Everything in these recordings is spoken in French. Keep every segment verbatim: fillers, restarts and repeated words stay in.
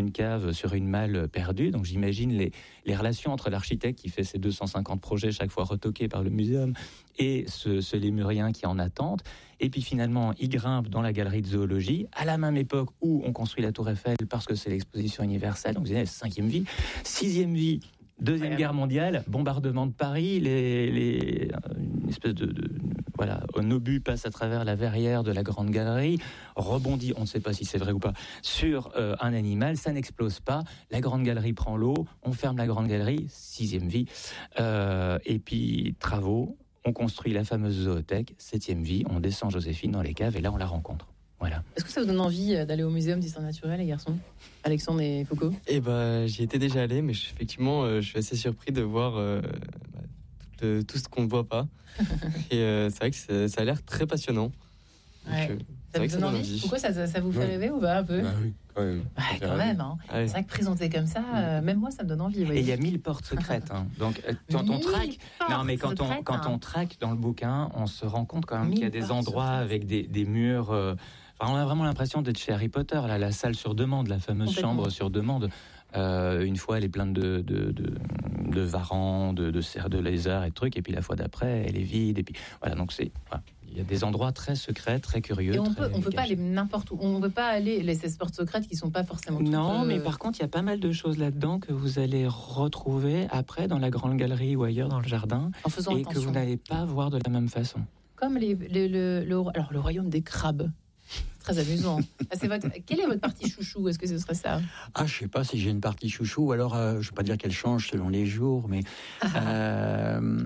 une cave sur une malle perdue. Donc j'imagine les, les relations entre l'architecte qui fait ses deux cent cinquante projets chaque fois retoqués par le muséum et ce, ce lémurien qui est en attente. Et puis finalement, il grimpe dans la galerie de zoologie à la même époque où on construit la Tour Eiffel parce que c'est l'exposition universelle. Donc vous avez cinquième vie, sixième vie. Deuxième guerre mondiale, bombardement de Paris, les, les, une espèce de, de voilà, un obus passe à travers la verrière de la Grande Galerie, rebondit, on ne sait pas si c'est vrai ou pas, sur euh, un animal, ça n'explose pas, la Grande Galerie prend l'eau, on ferme la Grande Galerie, sixième vie, euh, et puis travaux, on construit la fameuse zoothèque, septième vie, on descend Joséphine dans les caves et là on la rencontre. Voilà. Est-ce que ça vous donne envie d'aller au Muséum d'histoire naturelle, les garçons, Alexandre et Foucault? Eh ben, j'y étais déjà allé, mais je, effectivement, euh, je suis assez surpris de voir euh, bah, tout, le, tout ce qu'on ne voit pas. Et euh, c'est vrai que c'est, ça a l'air très passionnant. Ouais. Donc, euh, ça vous donne envie, envie. Pourquoi ça, ça, ça vous fait ouais. rêver ou pas un peu? Bah oui, quand même. Ouais, quand même. Hein. Ah oui. C'est vrai que présenter comme ça, euh, même moi, ça me donne envie. Et il y a mille portes secrètes. Hein. Donc, quand on traque, non mais quand on quand on traque dans le bouquin, on se rend compte quand même qu'il y a des endroits avec des, des murs. Euh, Enfin, on a vraiment l'impression d'être chez Harry Potter, là, la salle sur demande, la fameuse chambre sur demande. Euh, une fois, elle est pleine de, de, de, de varans, de, de cerfs de lézards et de trucs, et puis la fois d'après, elle est vide. Et puis voilà, donc c'est, voilà. Il y a des endroits très secrets, très curieux. Et on très peut, on peut pas aller n'importe où. On ne peut pas aller les ces portes secrètes qui sont pas forcément. Toutes non, euh... mais par contre, il y a pas mal de choses là-dedans que vous allez retrouver après dans la grande galerie ou ailleurs dans le jardin, en faisant et attention. Que vous n'allez pas voir de la même façon. Comme les, les, le, le, alors le royaume des crabes. Très amusant. Ah, c'est votre... Quelle est votre partie chouchou? Est-ce que ce serait ça? Ah, je sais pas si j'ai une partie chouchou. Alors, euh, je ne vais pas dire qu'elle change selon les jours, mais euh...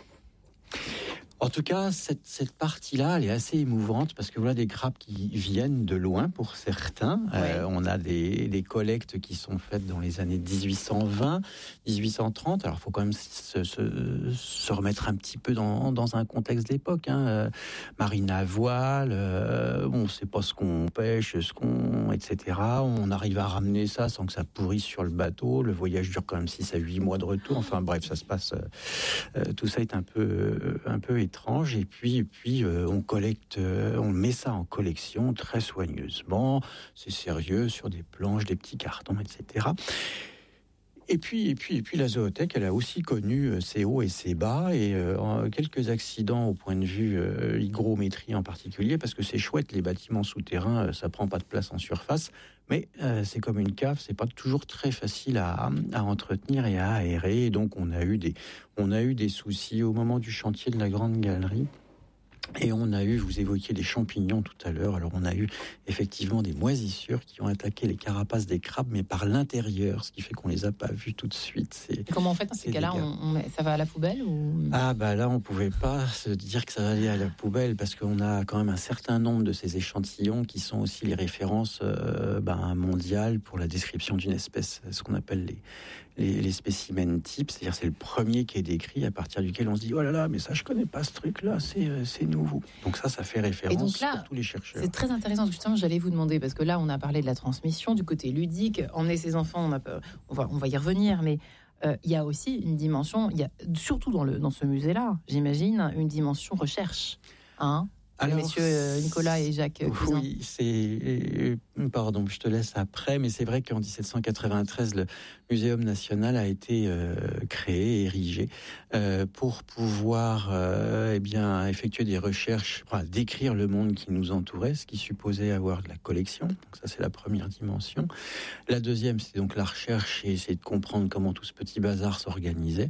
en tout cas, cette, cette partie-là, elle est assez émouvante parce que voilà des crabes qui viennent de loin pour certains. Ouais. Euh, on a des, des collectes qui sont faites dans les années dix-huit cent vingt, dix-huit cent trente. Alors, il faut quand même se, se, se remettre un petit peu dans, dans un contexte d'époque. Hein. Euh, marine à voile, euh, on ne sait pas ce qu'on pêche, ce qu'on, et cetera. On arrive à ramener ça sans que ça pourrisse sur le bateau. Le voyage dure quand même six à huit mois de retour. Enfin bref, ça se passe. Euh, tout ça est un peu, euh, un peu étrange. Et puis, et puis euh, on collecte, euh, on met ça en collection très soigneusement. C'est sérieux sur des planches, des petits cartons, et cetera. Et puis, et puis, et puis, la zoothèque, elle a aussi connu ses hauts et ses bas, et euh, quelques accidents au point de vue euh, hygrométrie en particulier, parce que c'est chouette, les bâtiments souterrains, euh, ça prend pas de place en surface, mais euh, c'est comme une cave, c'est pas toujours très facile à, à entretenir et à aérer, et donc on a eu des, on a eu des soucis au moment du chantier de la Grande Galerie. Et on a eu, vous évoquiez les champignons tout à l'heure, alors on a eu effectivement des moisissures qui ont attaqué les carapaces des crabes, mais par l'intérieur, ce qui fait qu'on les a pas vus tout de suite. C'est, comment on fait dans ces cas-là? on, on met, ça va à la poubelle ou... Ah bah là, on pouvait pas se dire que ça allait à la poubelle, parce qu'on a quand même un certain nombre de ces échantillons qui sont aussi les références euh, bah, mondiales pour la description d'une espèce, ce qu'on appelle les, les, les spécimens types, c'est-à-dire c'est le premier qui est décrit, à partir duquel on se dit « Oh là là, mais ça je connais pas ce truc-là, c'est, c'est nouveau ». Donc ça, ça fait référence donc là, pour tous les chercheurs. C'est très intéressant, justement, j'allais vous demander, parce que là, on a parlé de la transmission, du côté ludique, emmener ses enfants, on, a, on, va, on va y revenir, mais euh, il y a aussi une dimension, il y a, surtout dans, le, dans ce musée-là, j'imagine, une dimension recherche, hein. Alors, messieurs Nicolas et Jacques Cuisin. Oui, c'est... Pardon, je te laisse après, mais c'est vrai qu'en dix-sept cent quatre-vingt-treize, le Muséum national a été euh, créé, érigé, euh, pour pouvoir euh, eh bien, effectuer des recherches, enfin, décrire le monde qui nous entourait, ce qui supposait avoir de la collection. Donc ça, c'est la première dimension. La deuxième, c'est donc la recherche et essayer de comprendre comment tout ce petit bazar s'organisait.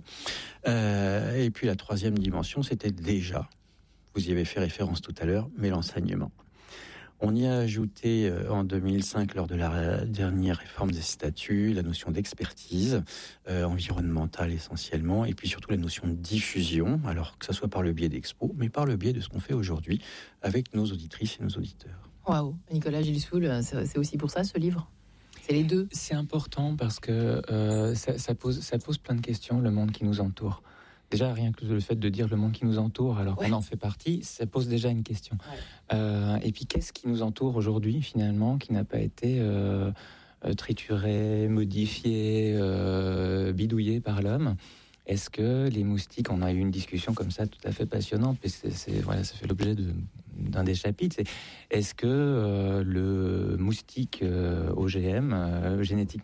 Euh, et puis la troisième dimension, c'était déjà... Vous y avez fait référence tout à l'heure, mais l'enseignement. On y a ajouté euh, en deux mille cinq, lors de la dernière réforme des statuts, la notion d'expertise euh, environnementale essentiellement, et puis surtout la notion de diffusion, alors que ce soit par le biais d'expos, mais par le biais de ce qu'on fait aujourd'hui avec nos auditrices et nos auditeurs. Waouh, Nicolas Gilsoul, c'est, c'est aussi pour ça ce livre? C'est les deux? C'est important parce que euh, ça, ça, pose, ça pose plein de questions, le monde qui nous entoure. Déjà, rien que le fait de dire le monde qui nous entoure, alors ouais. qu'on en fait partie, ça pose déjà une question. Ouais. Euh, et puis, qu'est-ce qui nous entoure aujourd'hui, finalement, qui n'a pas été euh, trituré, modifié, euh, bidouillé par l'homme? Est-ce que les moustiques, on a eu une discussion comme ça tout à fait passionnante, et c'est, c'est, voilà, ça fait l'objet de, d'un des chapitres, c'est est-ce que euh, le moustique euh, O G M, euh, génétique